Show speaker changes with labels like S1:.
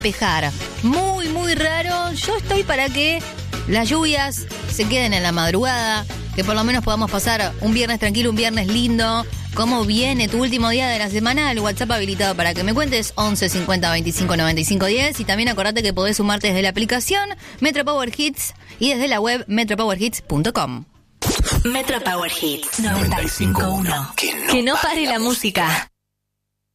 S1: despejar. Muy, muy raro. Yo estoy para que las lluvias se queden en la madrugada, que por lo menos podamos pasar un viernes tranquilo, un viernes lindo. ¿Cómo viene tu último día de la semana? El WhatsApp habilitado para que me cuentes, 11 50 25 95 10. Y también acordate que podés sumarte desde la aplicación Metro Power Hits y desde la web metropowerhits.com.
S2: Metro Power Hits 95.1. Que no pare la música.